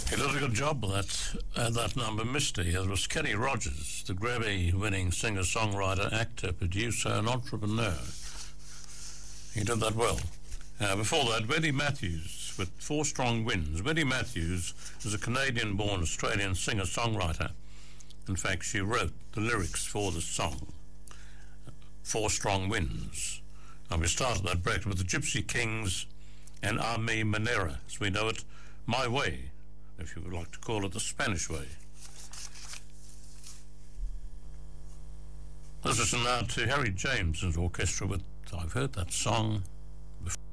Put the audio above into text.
He did a good job with that number, Misty. It was Kenny Rogers, the Grammy-winning singer-songwriter, actor, producer and entrepreneur. He did that well. Before that, Wendy Matthews with Four Strong Winds. Wendy Matthews is a Canadian-born Australian singer-songwriter. In fact, she wrote the lyrics for the song, Four Strong Winds. And we started that break with the Gypsy Kings and Army Manera, as we know it, My Way, if you would like to call it the Spanish way. Let's listen now to Harry James's orchestra with I've Heard That Song